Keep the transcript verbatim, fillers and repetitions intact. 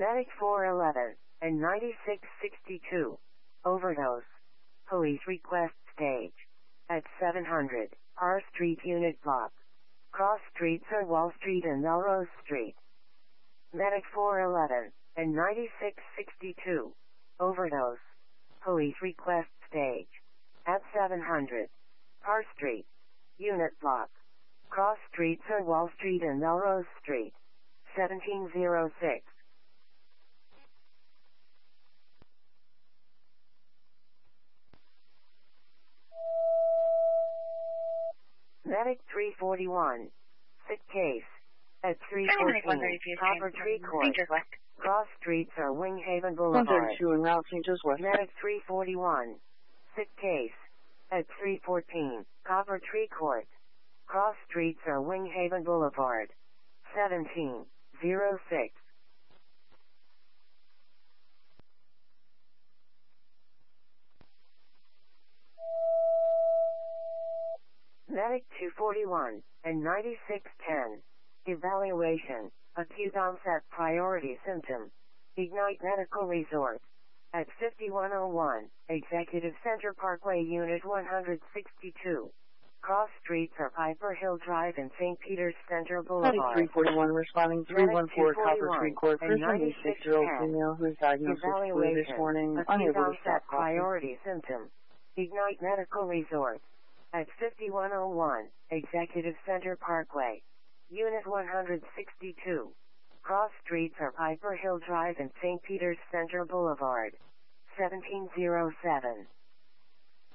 Medic four eleven and ninety-six sixty-two. Overdose. Police request stage. At seven hundred, R Street Unit Block. Cross streets are Wall Street and Melrose Street. Medic four eleven and ninety-six sixty-two. Overdose. Police request stage. At seven hundred, R Street. Unit Block. Cross streets are Wall Street and Melrose Street. seventeen oh six. Medic three forty-one. Sick case. At three fourteen, Copper Tree Court. Cross streets are Winghaven Boulevard. Medic three forty-one. Sick case. At three fourteen, Copper Tree Court. Cross streets are Winghaven Boulevard. seventeen oh six. Medic two forty-one and ninety-six ten. Evaluation. Acute onset priority symptom. Ignite Medical Resort. At fifty-one oh one, Executive Center Parkway Unit one sixty-two. Cross streets are Piper Hill Drive and Saint Peter's Center Boulevard. Medic three forty-one responding three one four Copper Tree Court. Person ninety-six-year-old female who is diagnosed with flu this morning, unable to stop coughing. Priority symptom. Ignite Medical Resort. At fifty-one oh one, Executive Center Parkway. Unit one sixty-two. Cross streets are Piper Hill Drive and Saint Peter's Center Boulevard. seventeen oh seven.